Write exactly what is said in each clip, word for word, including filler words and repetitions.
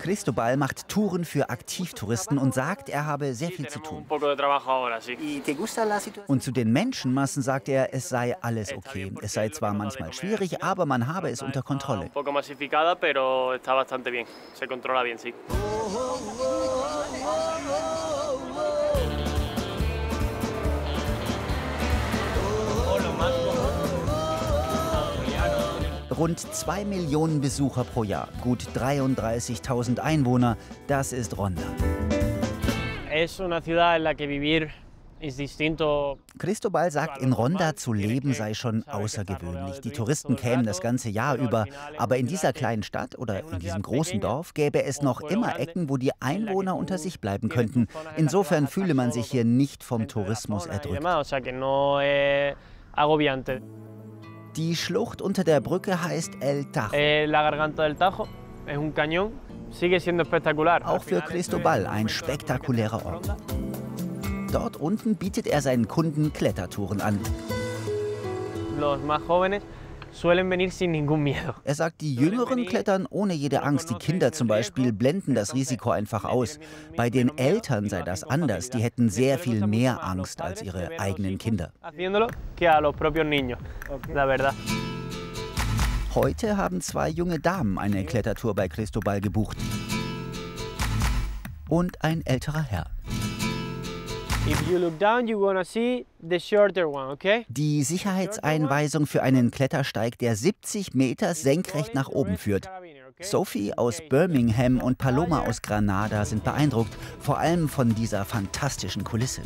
Cristobal macht Touren für Aktivtouristen und sagt, er habe sehr viel zu tun. Und zu den Menschenmassen sagt er, es sei alles okay. Es sei zwar manchmal schwierig, aber man habe es unter Kontrolle. Rund zwei Millionen Besucher pro Jahr, gut dreiunddreißigtausend Einwohner, das ist Ronda. Cristobal sagt, in Ronda zu leben sei schon außergewöhnlich. Die Touristen kämen das ganze Jahr über. Aber in dieser kleinen Stadt oder in diesem großen Dorf gäbe es noch immer Ecken, wo die Einwohner unter sich bleiben könnten. Insofern fühle man sich hier nicht vom Tourismus erdrückt. Die Schlucht unter der Brücke heißt El Tajo. Auch für Cristobal ein spektakulärer Ort. Dort unten bietet er seinen Kunden Klettertouren an. Er sagt, die Jüngeren klettern ohne jede Angst. Die Kinder zum Beispiel blenden das Risiko einfach aus. Bei den Eltern sei das anders. Die hätten sehr viel mehr Angst als ihre eigenen Kinder. Heute haben zwei junge Damen eine Klettertour bei Cristobal gebucht. Und ein älterer Herr. Die Sicherheitseinweisung für einen Klettersteig, der siebzig Meter senkrecht nach oben führt. Sophie aus Birmingham und Paloma aus Granada sind beeindruckt, vor allem von dieser fantastischen Kulisse.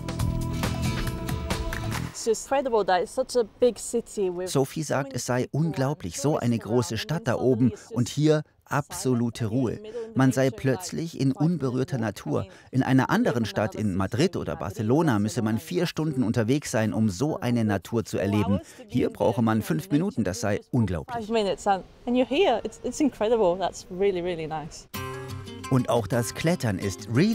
Sophie sagt, es sei unglaublich, so eine große Stadt da oben und hier absolute Ruhe. Man sei plötzlich in unberührter Natur. In einer anderen Stadt, in Madrid oder Barcelona, müsse man vier Stunden unterwegs sein, um so eine Natur zu erleben. Hier brauche man fünf Minuten, das sei unglaublich. Und auch das Klettern ist really